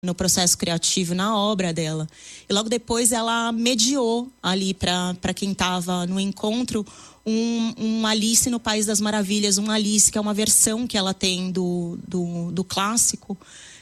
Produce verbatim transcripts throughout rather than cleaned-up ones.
no processo criativo, na obra dela. E logo depois ela mediou ali para quem estava no encontro um, um Alice no País das Maravilhas, um Alice que é uma versão que ela tem do, do, do clássico,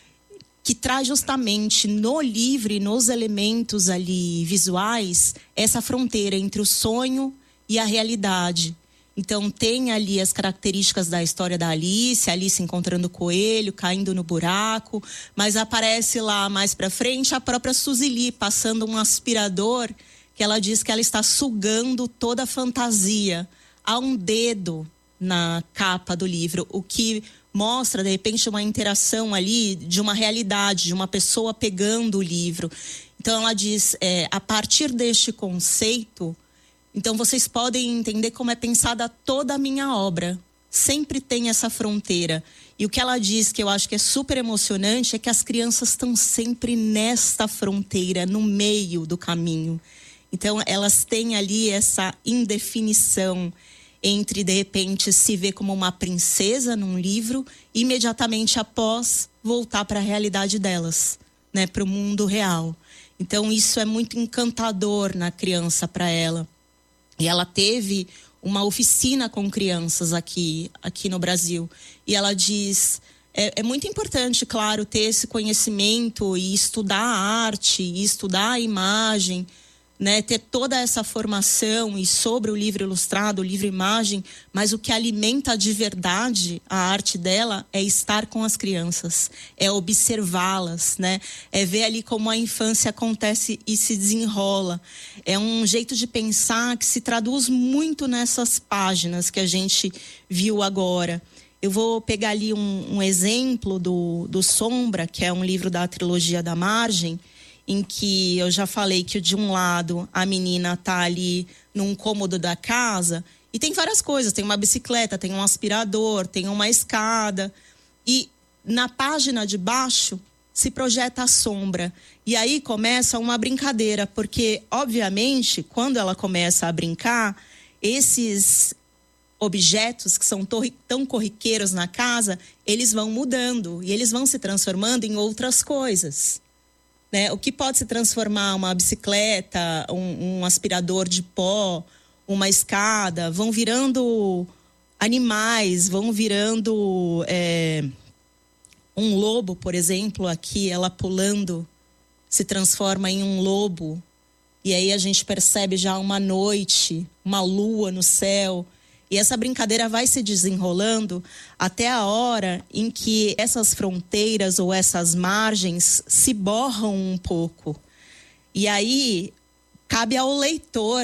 que traz justamente no livro e nos elementos ali visuais essa fronteira entre o sonho e a realidade. Então tem ali as características da história da Alice, Alice encontrando o coelho, caindo no buraco, mas aparece lá mais para frente a própria Suzy Lee passando um aspirador que ela diz que ela está sugando toda a fantasia. Há um dedo na capa do livro, o que mostra de repente uma interação ali de uma realidade, de uma pessoa pegando o livro. Então ela diz, é, a partir deste conceito, então vocês podem entender como é pensada toda a minha obra. Sempre tem essa fronteira. E o que ela diz, que eu acho que é super emocionante, é que as crianças estão sempre nesta fronteira, no meio do caminho. Então elas têm ali essa indefinição entre, de repente, se ver como uma princesa num livro, e imediatamente após voltar para a realidade delas, né, para o mundo real. Então isso é muito encantador na criança para ela. E ela teve uma oficina com crianças aqui, aqui no Brasil. E ela diz, é, é muito importante, claro, ter esse conhecimento e estudar a arte, e estudar a imagem, né? Ter toda essa formação e sobre o livro ilustrado, o livro imagem, mas o que alimenta de verdade a arte dela é estar com as crianças, é observá-las, né? É ver ali como a infância acontece e se desenrola. É um jeito de pensar que se traduz muito nessas páginas que a gente viu agora. Eu vou pegar ali um, um exemplo do, do Sombra, que é um livro da trilogia da Margem, em que eu já falei que de um lado a menina tá ali num cômodo da casa e tem várias coisas, tem uma bicicleta, tem um aspirador, tem uma escada, e na página de baixo se projeta a sombra. E aí começa uma brincadeira, porque obviamente quando ela começa a brincar, esses objetos que são tão corriqueiros na casa, eles vão mudando e eles vão se transformando em outras coisas. Né? O que pode se transformar uma bicicleta, um, um aspirador de pó, uma escada, vão virando animais, vão virando é, um lobo, por exemplo, aqui ela pulando se transforma em um lobo, e aí a gente percebe já uma noite, uma lua no céu. E essa brincadeira vai se desenrolando até a hora em que essas fronteiras ou essas margens se borram um pouco. E aí cabe ao leitor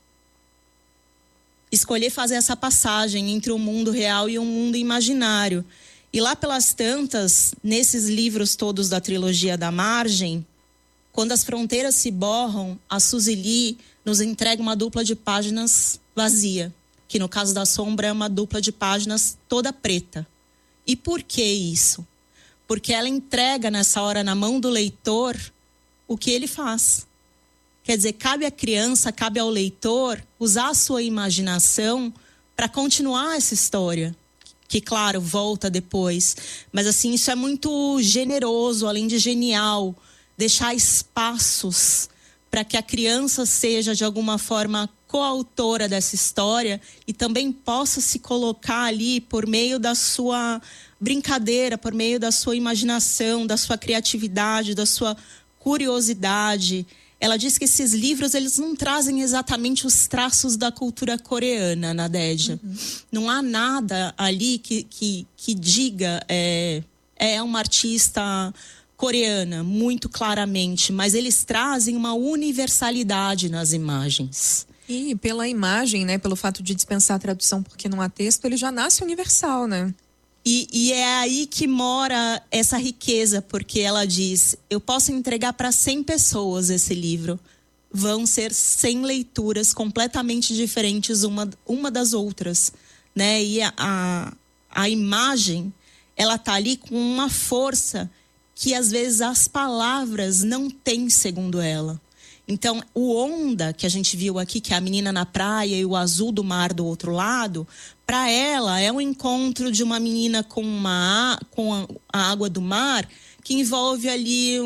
escolher fazer essa passagem entre o mundo real e o mundo imaginário. E lá pelas tantas, nesses livros todos da trilogia da Margem, quando as fronteiras se borram, a Suzy Lee nos entrega uma dupla de páginas vazia, que no caso da Sombra é uma dupla de páginas toda preta. E por que isso? Porque ela entrega nessa hora na mão do leitor o que ele faz. Quer dizer, cabe à criança, cabe ao leitor usar a sua imaginação para continuar essa história, que claro, volta depois. Mas assim, isso é muito generoso, além de genial, deixar espaços para que a criança seja de alguma forma coautora dessa história e também possa se colocar ali por meio da sua brincadeira, por meio da sua imaginação, da sua criatividade, da sua curiosidade. Ela diz que esses livros, eles não trazem exatamente os traços da cultura coreana, Nadédia. Uhum. Não há nada ali que, que, que diga é, é uma artista coreana, muito claramente, mas eles trazem uma universalidade nas imagens. E pela imagem, né, pelo fato de dispensar a tradução porque não há texto, ele já nasce universal, né? E, e é aí que mora essa riqueza, porque ela diz, eu posso entregar para cem pessoas esse livro. Vão ser cem leituras completamente diferentes uma, uma das outras, né? E a, a, a imagem, ela tá ali com uma força que às vezes as palavras não têm, segundo ela. Então, o onda que a gente viu aqui, que é a menina na praia e o azul do mar do outro lado, para ela é um encontro de uma menina com, uma, com a água do mar que envolve ali